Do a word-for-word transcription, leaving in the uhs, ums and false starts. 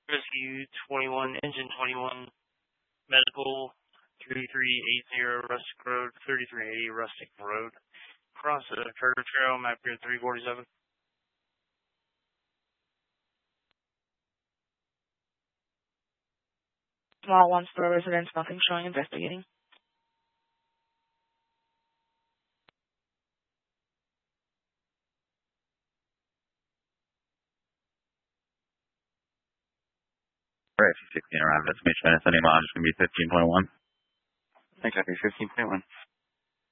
Rescue twenty-one, Engine twenty-one, Medical thirty-three eighty Rustic Road, thirty-three eighty Rustic Road. Cross the Carter Trail, map here three forty-seven. Small one store residence, nothing showing, investigating. Alright, sixteen around, estimation minus any mileage is going to be fifteen point one. Thanks, I think fifteen point one.